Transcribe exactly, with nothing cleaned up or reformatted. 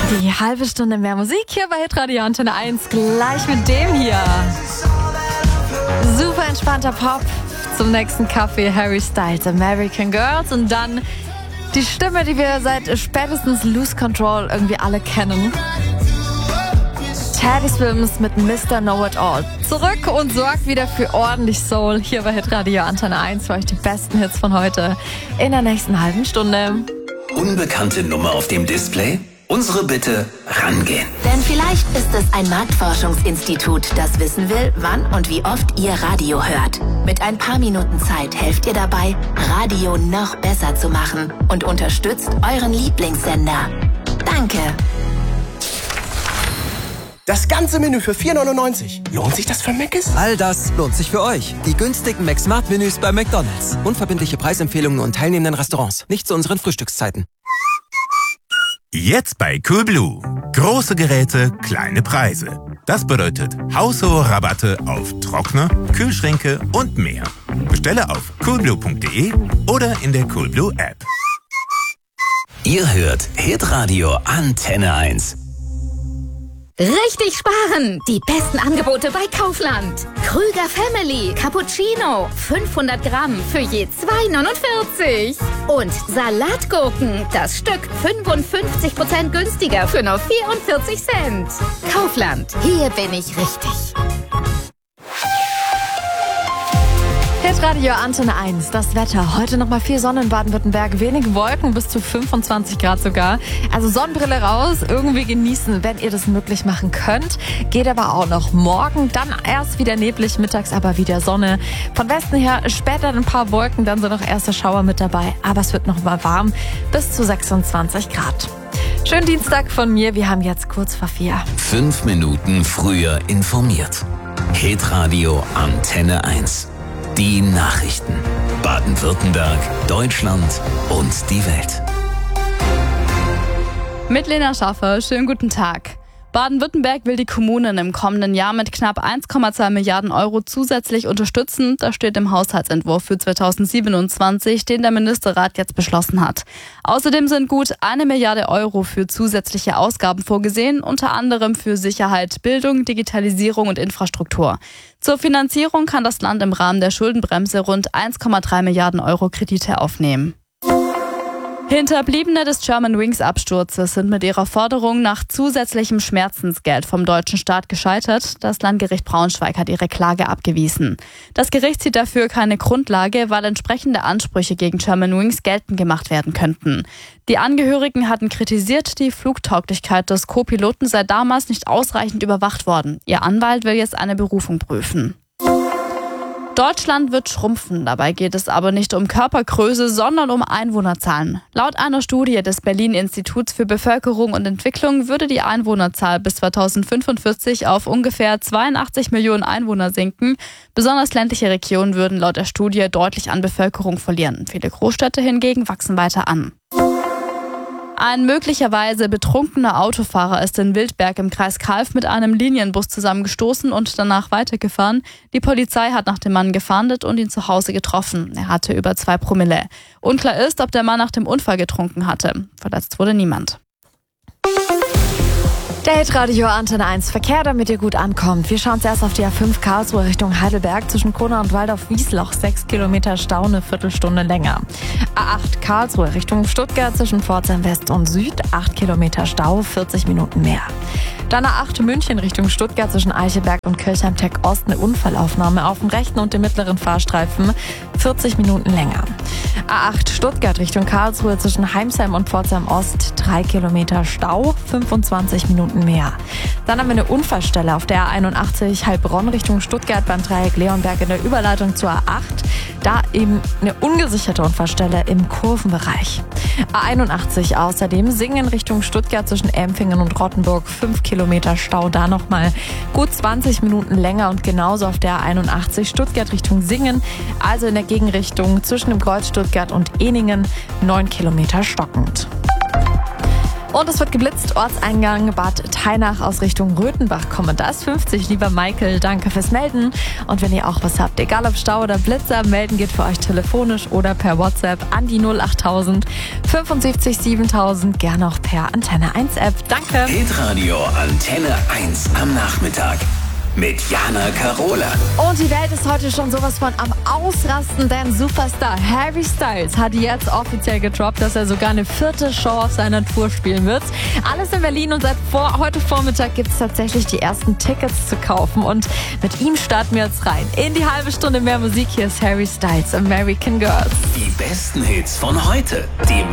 Die halbe Stunde mehr Musik hier bei Hitradio Antenne eins. Gleich mit dem hier. Super entspannter Pop. Zum nächsten Kaffee Harry Styles, American Girls. Und dann die Stimme, die wir seit spätestens Lose Control irgendwie alle kennen. Teddy Swims mit Mister Know It All. Zurück und sorgt wieder für ordentlich Soul hier bei Hitradio Antenne eins. Für euch die besten Hits von heute in der nächsten halben Stunde. Unbekannte Nummer auf dem Display? Unsere Bitte, rangehen. Denn vielleicht ist es ein Marktforschungsinstitut, das wissen will, wann und wie oft ihr Radio hört. Mit ein paar Minuten Zeit helft ihr dabei, Radio noch besser zu machen und unterstützt euren Lieblingssender. Danke. Das ganze Menü für vier neunundneunzig. Lohnt sich das für Mc's? All das lohnt sich für euch. Die günstigen McSmart-Menüs bei McDonald's. Unverbindliche Preisempfehlungen und teilnehmenden Restaurants. Nicht zu unseren Frühstückszeiten. Jetzt bei Coolblue. Große Geräte, kleine Preise. Das bedeutet haushohe Rabatte auf Trockner, Kühlschränke und mehr. Bestelle auf coolblue punkt de oder in der Coolblue App. Ihr hört Hitradio Antenne eins. Richtig sparen! Die besten Angebote bei Kaufland. Krüger Family Cappuccino. fünfhundert Gramm für je zwei neunundvierzig. Und Salatgurken. Das Stück fünfundfünfzig Prozent günstiger für nur vierundvierzig Cent. Kaufland. Hier bin ich richtig. Hitradio Antenne eins, das Wetter. Heute nochmal viel Sonne in Baden-Württemberg, wenige Wolken, bis zu fünfundzwanzig Grad sogar. Also Sonnenbrille raus, irgendwie genießen, wenn ihr das möglich machen könnt. Geht aber auch noch morgen, dann erst wieder neblig, mittags aber wieder Sonne. Von Westen her später ein paar Wolken, dann sind noch erste Schauer mit dabei. Aber es wird noch mal warm, bis zu sechsundzwanzig Grad. Schönen Dienstag von mir, wir haben jetzt kurz vor vier. Fünf Minuten früher informiert. Hitradio Antenne eins. Die Nachrichten. Baden-Württemberg, Deutschland und die Welt. Mit Lena Schaffer, schönen guten Tag. Baden-Württemberg will die Kommunen im kommenden Jahr mit knapp eins Komma zwei Milliarden Euro zusätzlich unterstützen. Das steht im Haushaltsentwurf für zweitausendsiebenundzwanzig, den der Ministerrat jetzt beschlossen hat. Außerdem sind gut eine Milliarde Euro für zusätzliche Ausgaben vorgesehen, unter anderem für Sicherheit, Bildung, Digitalisierung und Infrastruktur. Zur Finanzierung kann das Land im Rahmen der Schuldenbremse rund eins Komma drei Milliarden Euro Kredite aufnehmen. Hinterbliebene des Germanwings-Absturzes sind mit ihrer Forderung nach zusätzlichem Schmerzensgeld vom deutschen Staat gescheitert. Das Landgericht Braunschweig hat ihre Klage abgewiesen. Das Gericht sieht dafür keine Grundlage, weil entsprechende Ansprüche gegen Germanwings geltend gemacht werden könnten. Die Angehörigen hatten kritisiert, die Flugtauglichkeit des Co-Piloten sei damals nicht ausreichend überwacht worden. Ihr Anwalt will jetzt eine Berufung prüfen. Deutschland wird schrumpfen. Dabei geht es aber nicht um Körpergröße, sondern um Einwohnerzahlen. Laut einer Studie des Berlin-Instituts für Bevölkerung und Entwicklung würde die Einwohnerzahl bis zweitausendfünfundvierzig auf ungefähr zweiundachtzig Millionen Einwohner sinken. Besonders ländliche Regionen würden laut der Studie deutlich an Bevölkerung verlieren. Viele Großstädte hingegen wachsen weiter an. Ein möglicherweise betrunkener Autofahrer ist in Wildberg im Kreis Calw mit einem Linienbus zusammengestoßen und danach weitergefahren. Die Polizei hat nach dem Mann gefahndet und ihn zu Hause getroffen. Er hatte über zwei Promille. Unklar ist, ob der Mann nach dem Unfall getrunken hatte. Verletzt wurde niemand. Der Hitradio Antenne eins Verkehr, damit ihr gut ankommt. Wir schauen zuerst auf die A fünf Karlsruhe Richtung Heidelberg. Zwischen Kona und Waldorf-Wiesloch sechs Kilometer Stau, eine Viertelstunde länger. A acht Karlsruhe Richtung Stuttgart zwischen Pforzheim West und Süd, acht Kilometer Stau, vierzig Minuten mehr. Dann A acht München Richtung Stuttgart zwischen Eichelberg und Kirchheim-Tech Ost, eine Unfallaufnahme auf dem rechten und dem mittleren Fahrstreifen, vierzig Minuten länger. A acht Stuttgart Richtung Karlsruhe zwischen Heimsheim und Pforzheim Ost, drei Kilometer Stau, fünfundzwanzig Minuten mehr. Dann haben wir eine Unfallstelle auf der A einundachtzig Heilbronn Richtung Stuttgart beim Dreieck Leonberg in der Überleitung zur A acht. Da eben eine ungesicherte Unfallstelle im Kurvenbereich. A einundachtzig außerdem Singen Richtung Stuttgart zwischen Empfingen und Rottenburg, fünf Kilometer Stau, da nochmal gut zwanzig Minuten länger und genauso auf der A einundachtzig Stuttgart Richtung Singen, also in der Gegenrichtung zwischen dem Kreuz Stuttgart und Ehningen, neun Kilometer stockend. Und es wird geblitzt, Ortseingang Bad Tainach aus Richtung Röthenbach kommen. Da ist fünfzig, lieber Michael, danke fürs Melden. Und wenn ihr auch was habt, egal ob Stau oder Blitzer, melden geht für euch telefonisch oder per WhatsApp an die null achttausend fünfundsiebzig siebentausend, gerne auch per Antenne eins App. Danke. Hitradio Antenne eins am Nachmittag mit Jana Karola. Und die Welt ist heute schon sowas von am Ausrasten, denn Superstar Harry Styles hat jetzt offiziell gedroppt, dass er sogar eine vierte Show auf seiner Tour spielen wird. Alles in Berlin und seit vor, heute Vormittag gibt es tatsächlich die ersten Tickets zu kaufen. Und mit ihm starten wir jetzt rein in die halbe Stunde mehr Musik. Hier ist Harry Styles, American Girls. Die besten Hits von heute. Die